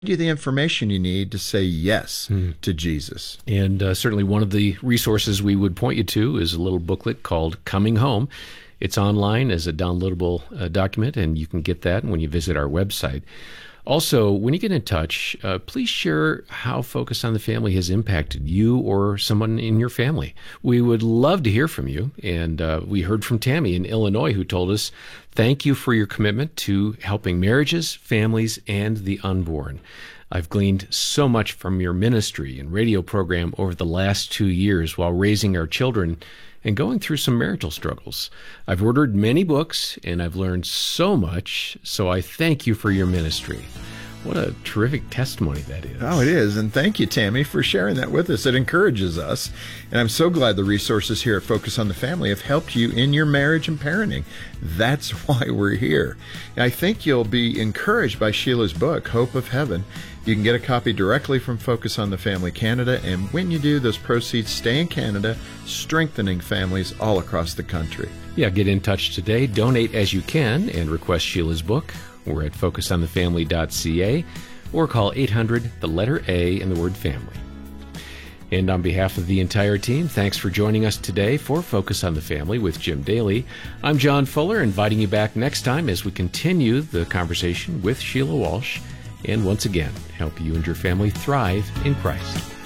you the information you need to say yes to Jesus. And certainly one of the resources we would point you to is a little booklet called Coming Home. It's online as a downloadable document, and you can get that when you visit our website. Also, when you get in touch, please share how Focus on the Family has impacted you or someone in your family. We would love to hear from you. And we heard from Tammy in Illinois, who told us, thank you for your commitment to helping marriages, families, and the unborn. I've gleaned so much from your ministry and radio program over the last 2 years while raising our children and going through some marital struggles. I've ordered many books, and I've learned so much, so I thank you for your ministry. What a terrific testimony that is. Oh, it is. And thank you, Tammy, for sharing that with us. It encourages us. And I'm so glad the resources here at Focus on the Family have helped you in your marriage and parenting. That's why we're here. And I think you'll be encouraged by Sheila's book, Hope of Heaven. You can get a copy directly from Focus on the Family Canada. And when you do, those proceeds stay in Canada, strengthening families all across the country. Yeah, get in touch today. Donate as you can and request Sheila's book. We're at focusonthefamily.ca or call 800, the letter A, and the word family. And on behalf of the entire team, thanks for joining us today for Focus on the Family with Jim Daly. I'm John Fuller, inviting you back next time as we continue the conversation with Sheila Walsh and once again help you and your family thrive in Christ.